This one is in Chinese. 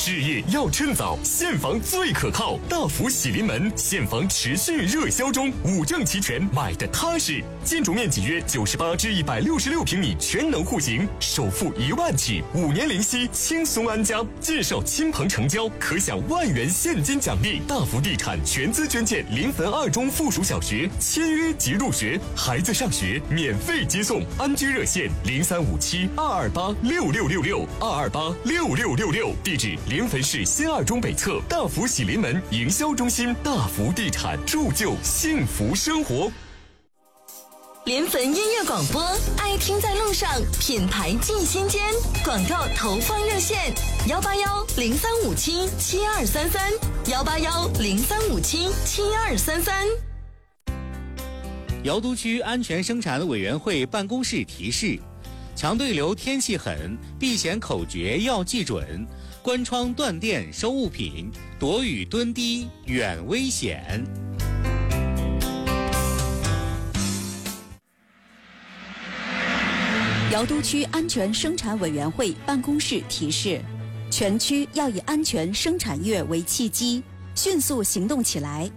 置业要趁早，现房最可靠。大福喜临门，现房持续热销中，五证齐全，买的踏实。建筑面积约98至166平米，全能户型，首付1万起，5年零息，轻松安家。介绍亲朋成交，可享万元现金奖励。大福地产全资捐建临汾2中附属小学，签约即入学，孩子上学免费接送。安居热线035722826666，2286666。地址临汾市新2中北侧大福喜临门营销中心。大福地产，铸就幸福生活。 临汾音乐广播，爱听在路上，品牌进心间。广告投放热线：18103572233，18103572233。 瑶都区安全生产委员会办公室提示：强对流天气狠，避险口诀要记准，关窗断电收物品，躲雨蹲低远危险。 瑶都区安全生产委员会办公室提示：全区要以安全生产月为契机，迅速行动起来，